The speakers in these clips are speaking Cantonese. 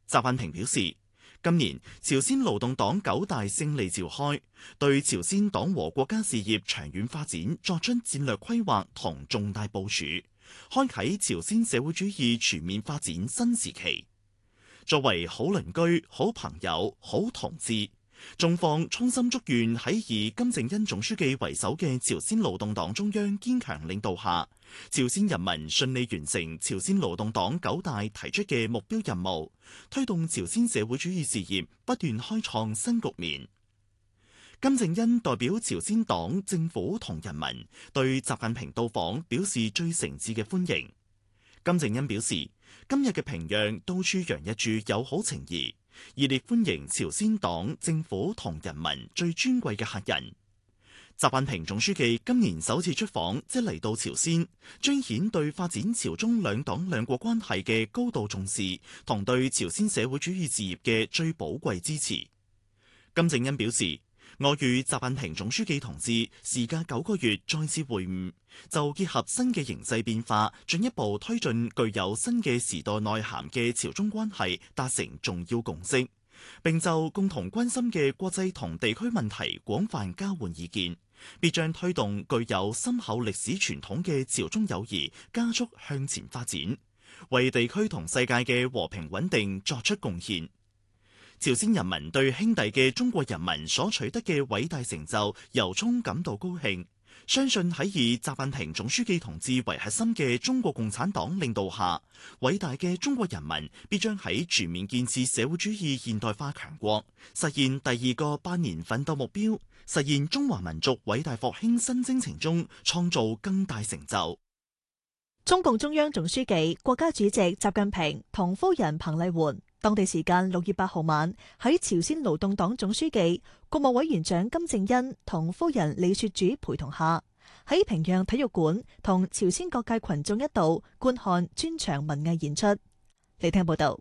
習近平表示，今年朝鮮勞動黨9大勝利召開，對朝鮮黨和國家事業長遠發展作出戰略規劃同重大部署，開啟朝鮮社會主義全面發展新時期。作為好鄰居、好朋友、好同志，中方衷心祝願喺以金正恩總書記為首嘅朝鮮勞動黨中央堅強領導下，朝鮮人民順利完成朝鮮勞動黨9大提出嘅目標任務，推動朝鮮社會主義事業不斷開創新局面。金正恩代表朝鮮黨政府同人民對習近平到訪表示最誠摯嘅歡迎。金正恩表示，今日嘅平壤到處洋溢住友好情誼，熱烈歡迎朝鮮黨政府同人民最尊貴嘅客人。習近平總書記今年首次出訪，即嚟到朝鮮，彰顯對發展朝中兩黨兩國關係嘅高度重視，同對朝鮮社會主義事業嘅最寶貴支持。金正恩表示，我與習近平總書記同志時隔9個月再次會晤，就結合新嘅形勢變化，進一步推進具有新嘅時代內涵嘅朝中關係達成重要共識，並就共同關心嘅國際同地區問題廣泛交換意見，必將推動具有深厚歷史傳統嘅朝中友誼加速向前發展，為地區同世界嘅和平穩定作出貢獻。朝鮮人民對兄弟嘅中國人民所取得嘅偉大成就由衷感到高興，相信喺以習近平總書記同志為核心嘅中國共產黨領導下，偉大嘅中國人民必將喺全面建設社會主義現代化強國，實現第2個8年奮鬥目標，實現中華民族偉大復興新征程中創造更大成就。 中共中央總書記、國家主席習近平同夫人彭麗媛當地時間6月8號晚喺朝鮮勞動黨總書記、國務委員長金正恩同夫人李雪主陪同下，喺平壤體育館同朝鮮各界群眾一道觀看專場文藝演出。嚟聽報道。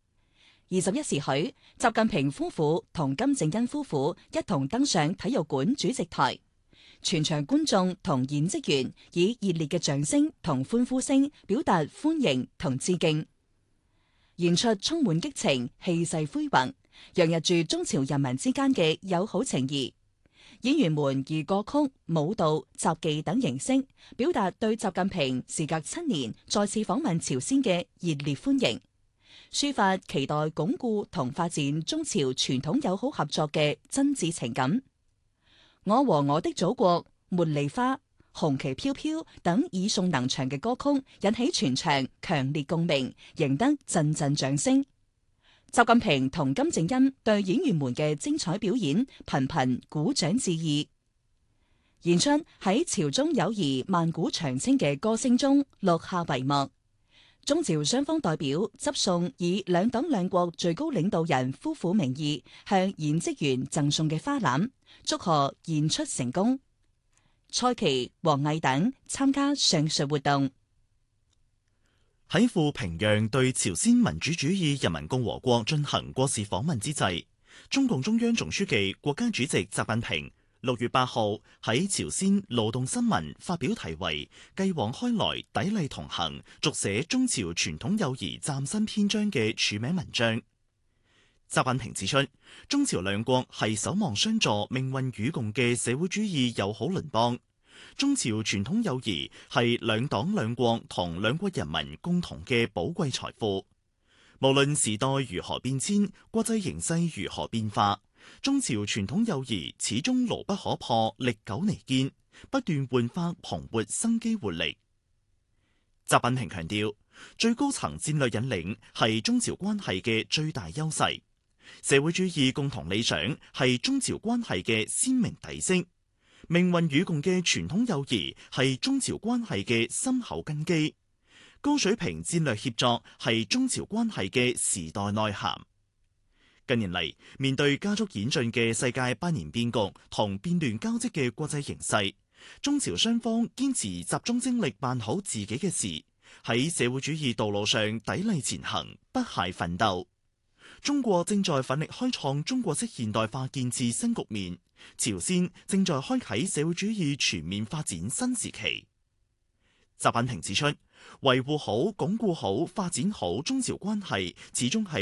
21時許，習近平夫婦同金正恩夫婦一同登上體育館主席台，全場觀眾同演職員以熱烈嘅掌聲同歡呼聲表達歡迎同致敬。演出充滿激情，氣勢恢宏，洋溢住中朝人民之間嘅友好情誼。演員們以歌曲、舞蹈、雜技等形式表達對習近平時隔7年再次訪問朝鮮嘅熱烈歡迎，抒發期待鞏固同發展中朝傳統友好合作嘅真摯情感。我和我的祖國、茉莉花、紅旗飄飄等耳熟能詳嘅歌曲引起全場強烈共鳴，贏得陣陣掌聲。習近平同金正恩對演員們嘅精彩表演頻頻鼓掌致意。演出喺朝中友誼萬古長青嘅歌聲中落下帷幕。中朝雙方代表執送以兩黨兩國最高領導人夫婦名義向演職員贈送嘅花籃，祝賀演出成功。蔡奇、王毅等參加上述活動。 喺赴平壤對朝鮮民主主義人民共和國進行國事訪問之際，中共中央總書記、國家主席習近平6月8號喺朝鮮勞動新聞發表題為《繼往開來，砥礪同行》，續寫中朝傳統友誼嶄新篇章嘅署名文章。習近平指出，中朝兩國係守望相助、命運與共嘅社會主義友好鄰邦。中朝傳統友誼係兩黨兩國同兩國人民共同嘅寶貴財富。無論時代如何變遷，國際形勢如何變化，中朝傳統友誼始終牢不可破、歷久彌堅，不斷煥發蓬勃生機活力。習近平強調，最高層戰略引領係中朝關係嘅最大優勢。社會主義共同理想係中朝關係嘅鮮明底色，命運與共嘅傳統友誼係中朝關係嘅深厚根基，高水平戰略協作係中朝關係嘅時代內涵。近年嚟，面對加速演進嘅世界百年變局同變亂交織嘅國際形勢，中朝雙方堅持集中精力辦好自己嘅事，喺社會主義道路上砥礪前行，不懈奮鬥。中國正在奮力開創中國式現代化建設新局面，朝鮮正在開啟社會主義全面發展新時期。習近平指出，維護好、鞏固好、發展好中朝關係，始終係